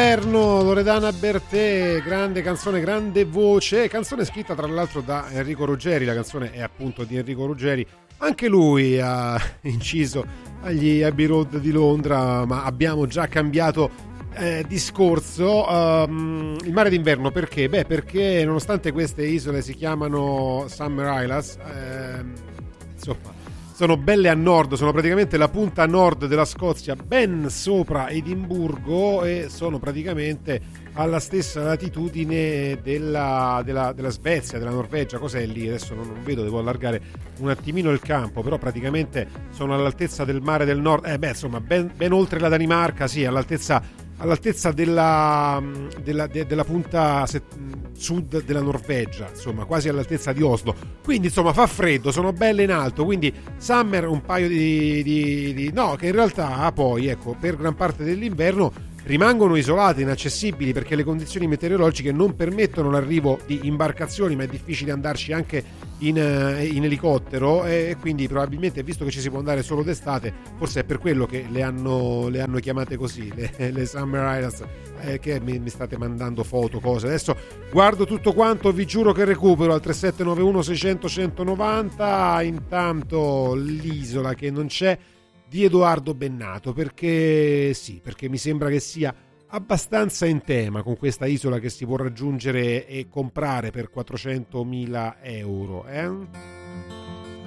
d'inverno, Loredana Bertè, grande canzone, grande voce, canzone scritta tra l'altro da Enrico Ruggeri, la canzone è appunto di Enrico Ruggeri, anche lui ha inciso agli Abbey Road di Londra, ma abbiamo già cambiato discorso. Il mare d'inverno perché? Beh, perché nonostante queste isole si chiamano Summer Islands, insomma, sono belle a nord, sono praticamente la punta nord della Scozia, ben sopra Edimburgo, e sono praticamente alla stessa latitudine della Svezia, della Norvegia. Cos'è lì? Adesso non vedo, devo allargare un attimino il campo, però praticamente sono all'altezza del mare del nord, insomma ben oltre la Danimarca, sì, all'altezza della punta sud della Norvegia, insomma quasi all'altezza di Oslo, quindi insomma fa freddo, sono belle in alto, quindi summer un paio di no, che in realtà poi ecco per gran parte dell'inverno rimangono isolate, inaccessibili, perché le condizioni meteorologiche non permettono l'arrivo di imbarcazioni, ma è difficile andarci anche in elicottero, e quindi probabilmente, visto che ci si può andare solo d'estate, forse è per quello che le hanno chiamate così, le Summer Islands, che mi state mandando foto, cose. Adesso guardo tutto quanto, vi giuro che recupero al 3791 600 190. Intanto l'isola che non c'è di Edoardo Bennato, perché sì, perché mi sembra che sia abbastanza in tema con questa isola che si può raggiungere e comprare per 400.000 euro,